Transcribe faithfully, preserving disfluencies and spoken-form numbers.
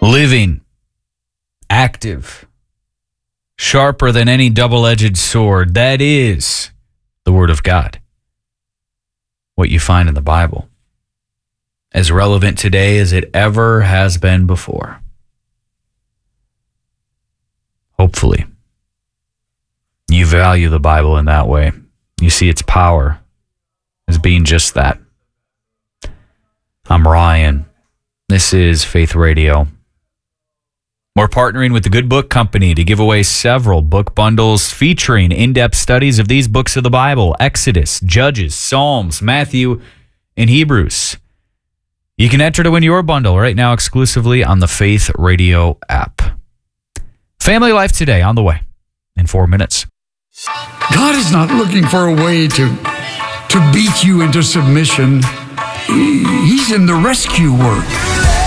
living, active, sharper than any double-edged sword. That is the Word of God. What you find in the Bible. As relevant today as it ever has been before. Hopefully, you value the Bible in that way. You see its power as being just that. I'm Ryan. This is Faith Radio. We're partnering with the Good Book Company to give away several book bundles featuring in-depth studies of these books of the Bible: Exodus, Judges, Psalms, Matthew, and Hebrews. You can enter to win your bundle right now exclusively on the Faith Radio app. Family Life Today on the way in four minutes. God is not looking for a way to, to beat you into submission. He's in the rescue work.